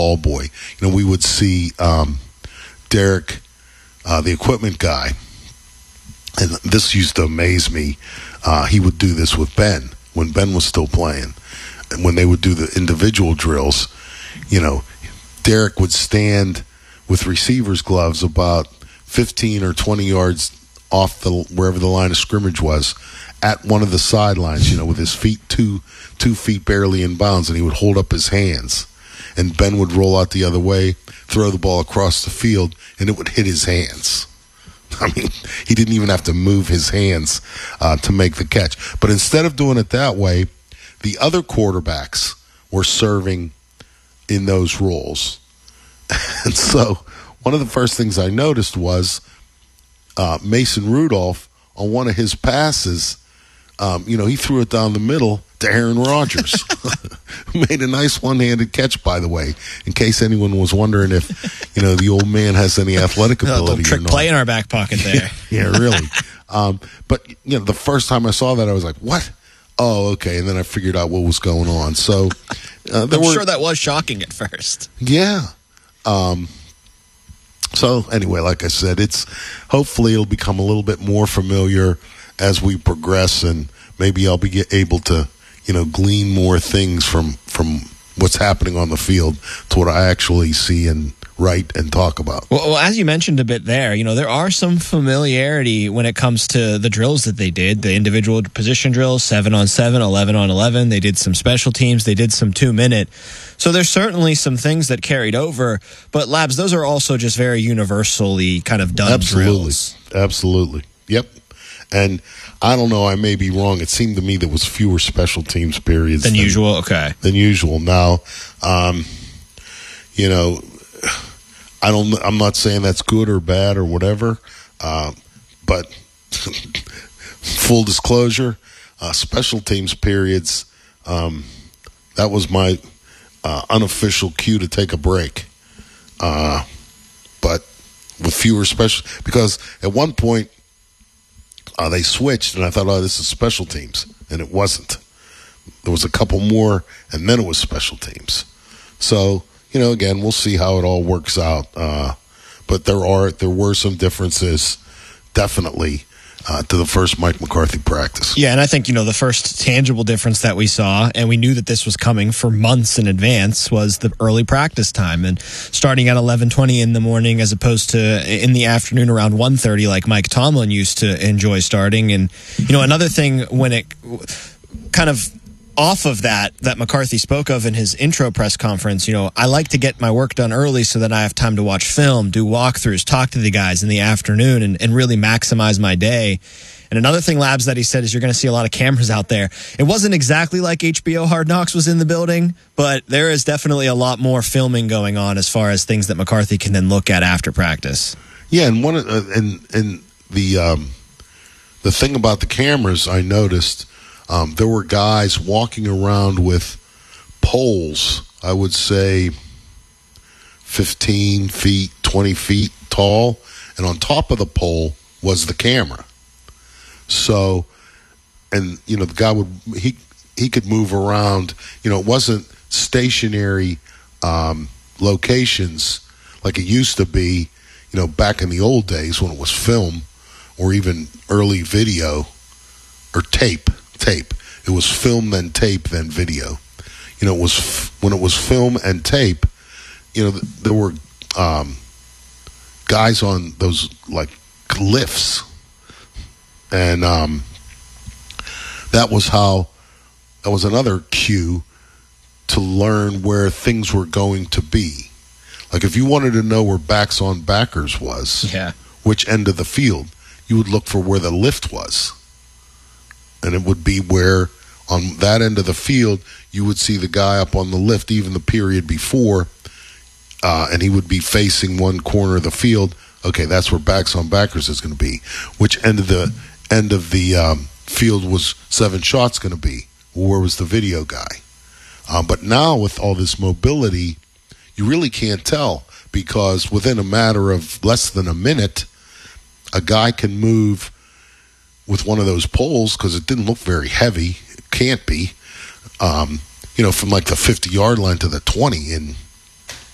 ball boy. We would see Derek, the equipment guy, and this used to amaze me. He would do this with Ben when Ben was still playing. And when they would do the individual drills, Derek would stand with receiver's gloves about 15 or 20 yards off wherever the line of scrimmage was, at one of the sidelines, with his feet 2 feet barely in bounds, and he would hold up his hands. And Ben would roll out the other way, throw the ball across the field, and it would hit his hands. I mean, he didn't even have to move his hands to make the catch. But instead of doing it that way, the other quarterbacks were serving in those roles. And so one of the first things I noticed was Mason Rudolph, on one of his passes, he threw it down the middle to Aaron Rodgers, who made a nice one-handed catch, by the way, in case anyone was wondering if, the old man has any athletic ability a little trick play in our back pocket there. Yeah, really. But, the first time I saw that, I was like, what? Oh, okay. And then I figured out what was going on. So I'm sure that was shocking at first. Yeah. So anyway, like I said, hopefully it'll become a little bit more familiar as we progress, and maybe I'll be able to, glean more things from what's happening on the field to what I actually see and write and talk about. Well, as you mentioned a bit there, there are some familiarity when it comes to the drills that they did, the individual position drills, 7-on-7, 11-on-11. They did some special teams. They did some 2-minute. So there's certainly some things that carried over, but Labs, those are also just very universally kind of done drills. Absolutely. Yep. And I don't know, I may be wrong. It seemed to me there was fewer special teams periods than usual. Okay. Than usual. Now, I'm not saying that's good or bad or whatever, but full disclosure, special teams periods, that was my unofficial cue to take a break. But with fewer special, because at one point they switched, and I thought, this is special teams, and it wasn't. There was a couple more, and then it was special teams. So, again, we'll see how it all works out. But there were some differences, definitely, to the first Mike McCarthy practice. Yeah, and I think, the first tangible difference that we saw, and we knew that this was coming for months in advance, was the early practice time. And starting at 11:20 in the morning as opposed to in the afternoon around 1:30 like Mike Tomlin used to enjoy starting. And, another thing when it kind of off of that McCarthy spoke of in his intro press conference, I like to get my work done early so that I have time to watch film, do walkthroughs, talk to the guys in the afternoon, and really maximize my day. And another thing, Labs, that he said is you're going to see a lot of cameras out there. It wasn't exactly like HBO Hard Knocks was in the building, but there is definitely a lot more filming going on as far as things that McCarthy can then look at after practice. Yeah, and the thing about the cameras, I noticed, there were guys walking around with poles, I would say 15 feet, 20 feet tall, and on top of the pole was the camera. So, and, the guy he could move around. It wasn't stationary locations like it used to be, back in the old days when it was film or even early video or tape. It was film, then tape, then video. It was when it was film and tape. There were guys on those like lifts, and that was another cue to learn where things were going to be. Like if you wanted to know where backs on backers was, which end of the field, you would look for where the lift was. And it would be where on that end of the field, you would see the guy up on the lift, even the period before, and he would be facing one corner of the field. Okay, that's where backs on backers is going to be. Which end of the field was 7 shots going to be? Where was the video guy? But now with all this mobility, you really can't tell, because within a matter of less than a minute, a guy can move with one of those poles, because it didn't look very heavy. It can't be. From like the 50-yard line to the 20 in